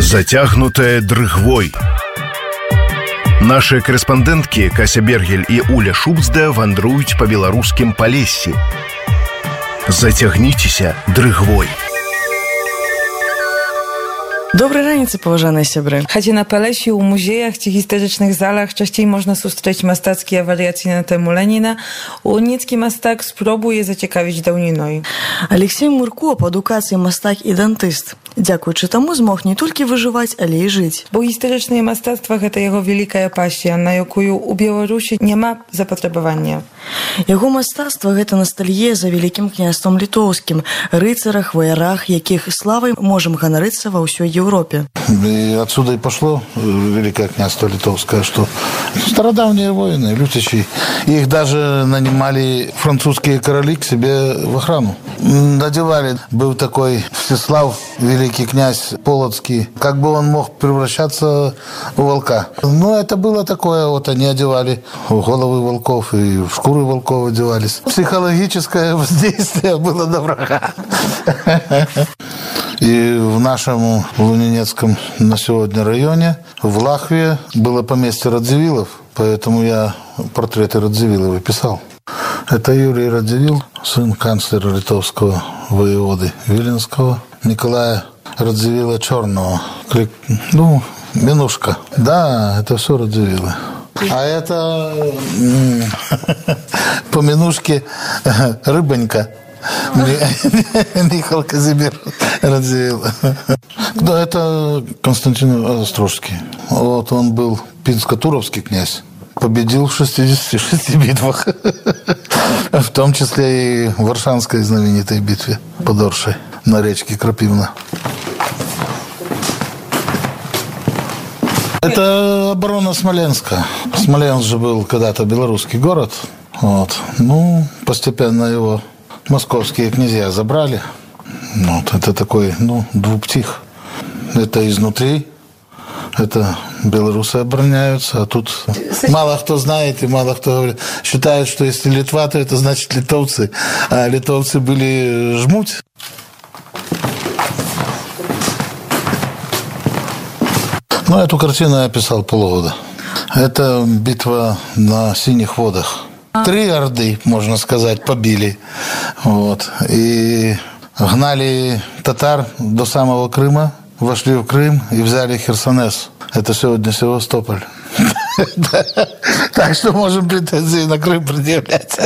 Зацягнутая дрыгвой. Наши корреспондентки Кася Бергель и Уля Шубцда вандруюць по беларускім Палессі. Зацягніцеся дрыгвой. Добрай раніцы, паважаныя сябры. Хаця на Палесі у музеях ці гістарычных залах часцей можна сустрэць мастацкія варыяцыі на тэму Леніна, уніцкі мастак спробуе зацікавіць даўніной. Алексей Мурко па адукацыі мастак і дантыст. Дзякуючы таму змог не толькі выжываць, але і жыць. Бо гістарычнае мастацтва – гэта яго вялікая пасія, на якую ў Беларусі няма запатрабавання. Яго мастацтва – гэта ностальгія за вялікім княствам літоўскім, рыцарах, ваярах, якіх славай можам ганарыцца ва ўсёй Европе. И отсюда и пошло Великое княжество Литовское, что стародавние воины, лютичи. Их даже нанимали французские короли к себе в охрану. Надевали. Был такой Всеслав, великий князь Полоцкий. Как бы он мог превращаться в волка. Но это было такое, вот они одевали в головы волков и в шкуры волков одевались. Психологическое воздействие было на врага. И в нашем Лунинецком на сегодня районе, в Лахве, было поместье Радзивиллов, поэтому я портреты Радзивиллова писал. Это Юрий Радзивилл, сын канцлера литовского воеводы Виленского, Николая Радзивилла Черного. Ну, Минушка. Да, это все Радзивиллы. А это по Минушке Рыбонька. Михаил Казимир Радзивилл. Да, это Константин Острожский. Вот он был пинско-туровский князь. Победил в 66 битвах. В том числе и в Варшанской знаменитой битве под Оршей на речке Крапивна. Это оборона Смоленска. Смоленск же был когда-то белорусский город. Вот. Ну, постепенно его московские князья забрали. Вот, это такой, двуптих. Это изнутри. Это белорусы обороняются. А тут мало кто знает и мало кто говорит. Считают, что если Литва, то это значит литовцы. А литовцы были жмуть. Ну, эту картину я писал полгода. Это битва на Синих водах. 3 орды, можно сказать, побили. Вот. И гнали татар до самого Крыма, вошли в Крым и взяли Херсонес. Это сегодня Севастополь. Так что можем претензии на Крым предъявлять.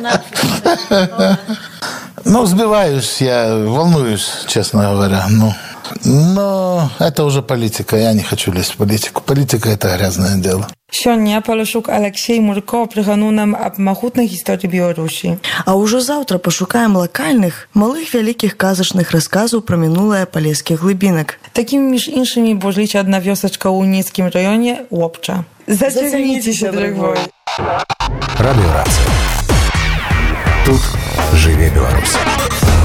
Ну, сбиваюсь я, волнуюсь, честно говоря. Но это уже политика. Я не хочу лезть в политику. Политика – это грязное дело. Сёння палашук Алексей Мурко прыгануў нам аб магутнай гісторыі Беларусі. А ўжо заўтра пашукаем лакальных, малых вялікіх казачных расказаў пра мінулае палескіх глыбінак. Такімі між іншымі божыць адна вёсачка ў Уніцкім раёне Лопча. Зацягніцеся дрыгвой. Радыёрацыя. Тут жыве Беларусь.